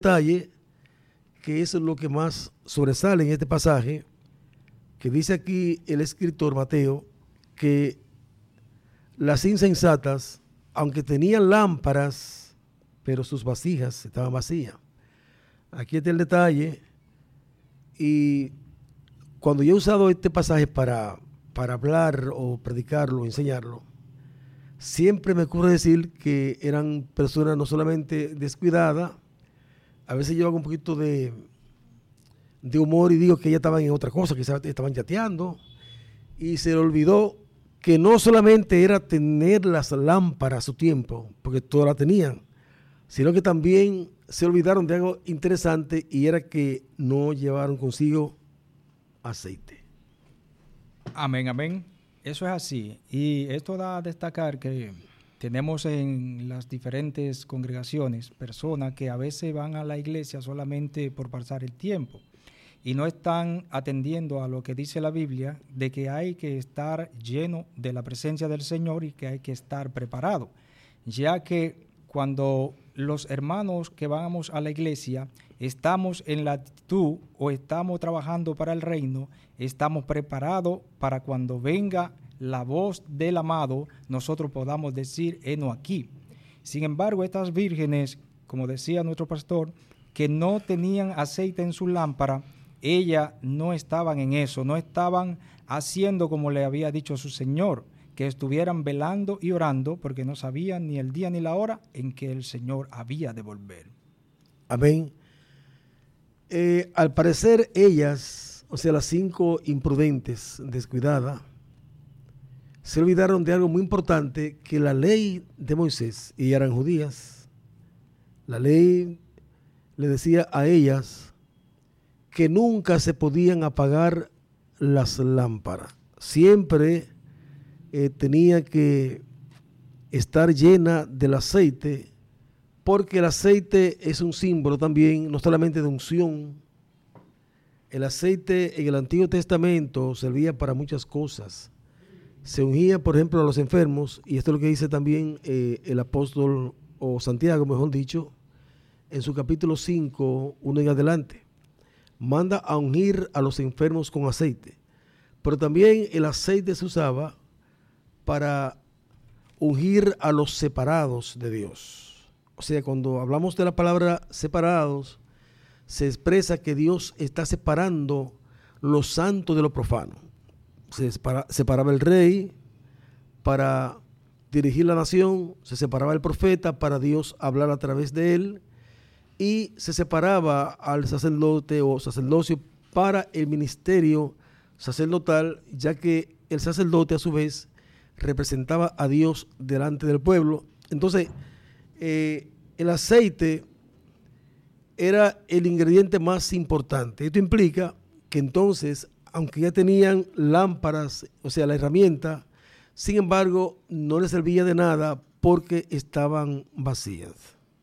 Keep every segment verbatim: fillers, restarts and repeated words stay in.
detalle que eso es lo que más sobresale en este pasaje, que dice aquí el escritor Mateo, que las insensatas, aunque tenían lámparas, pero sus vasijas estaban vacías. Aquí está el detalle, y cuando yo he usado este pasaje para, para hablar o predicarlo, enseñarlo, siempre me ocurre decir que eran personas no solamente descuidadas, a veces yo hago un poquito de, de humor y digo que ellas estaban en otra cosa, que estaban yateando, y se le olvidó que no solamente era tener las lámparas a su tiempo, porque todas las tenían, sino que también se olvidaron de algo interesante, y era que no llevaron consigo aceite. Amén, amén. Eso es así. Y esto da a destacar que tenemos en las diferentes congregaciones personas que a veces van a la iglesia solamente por pasar el tiempo y no están atendiendo a lo que dice la Biblia de que hay que estar lleno de la presencia del Señor y que hay que estar preparado, ya que cuando los hermanos que vamos a la iglesia estamos en la actitud o estamos trabajando para el reino, estamos preparados para cuando venga la voz del amado, nosotros podamos decir, heno aquí. Sin embargo, estas vírgenes, como decía nuestro pastor, que no tenían aceite en su lámpara, ellas no estaban en eso, no estaban haciendo como le había dicho su Señor, que estuvieran velando y orando, porque no sabían ni el día ni la hora en que el Señor había de volver. Amén. Eh, al parecer ellas, o sea, las cinco imprudentes, descuidadas, se olvidaron de algo muy importante, que la ley de Moisés, y eran judías, la ley le decía a ellas que nunca se podían apagar las lámparas. Siempre eh, tenía que estar llena del aceite, porque el aceite es un símbolo también, no solamente de unción. El aceite en el Antiguo Testamento servía para muchas cosas. Se ungía, por ejemplo, a los enfermos, y esto es lo que dice también eh, el apóstol, o Santiago, mejor dicho, en su capítulo cinco, uno en adelante. Manda a ungir a los enfermos con aceite. Pero también el aceite se usaba para ungir a los separados de Dios. O sea, cuando hablamos de la palabra separados, se expresa que Dios está separando lo santo de lo profano. Se separaba el rey para dirigir la nación, se separaba el profeta para Dios hablar a través de él, y se separaba al sacerdote o sacerdocio para el ministerio sacerdotal, ya que el sacerdote a su vez representaba a Dios delante del pueblo. Entonces, eh, el aceite era el ingrediente más importante. Esto implica que entonces, aunque ya tenían lámparas, o sea, la herramienta, sin embargo, no les servía de nada porque estaban vacías.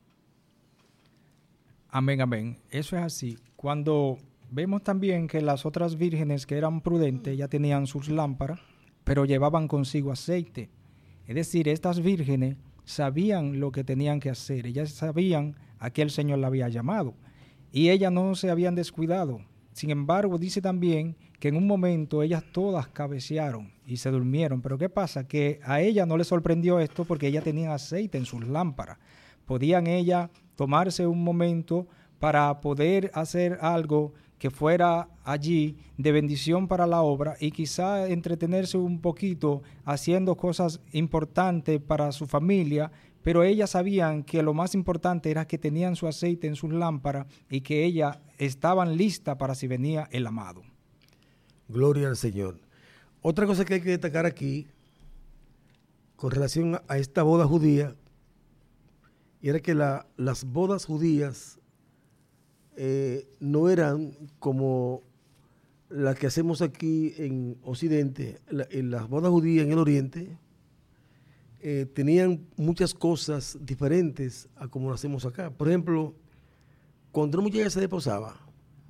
Amén, amén. Eso es así. Cuando vemos también que las otras vírgenes que eran prudentes ya tenían sus lámparas, pero llevaban consigo aceite. Es decir, estas vírgenes sabían lo que tenían que hacer. Ellas sabían a qué el Señor la había llamado. Y ellas no se habían descuidado. Sin embargo, dice también que en un momento ellas todas cabecearon y se durmieron. Pero ¿qué pasa? Que a ella no les sorprendió esto porque ellas tenían aceite en sus lámparas. Podían ellas tomarse un momento para poder hacer algo que fuera allí de bendición para la obra y quizá entretenerse un poquito haciendo cosas importantes para su familia, pero ellas sabían que lo más importante era que tenían su aceite en sus lámparas y que ellas estaban listas para si venía el amado. Gloria al Señor. Otra cosa que hay que destacar aquí con relación a esta boda judía era que la, las bodas judías eh, no eran como las que hacemos aquí en Occidente. La, en las bodas judías en el Oriente eh, tenían muchas cosas diferentes a como lo hacemos acá. Por ejemplo, cuando una muchacha se desposaba,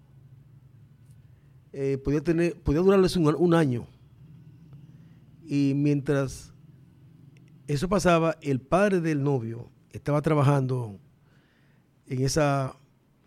eh, podía, tener, podía durarles un, un año, y mientras eso pasaba, el padre del novio estaba trabajando en esa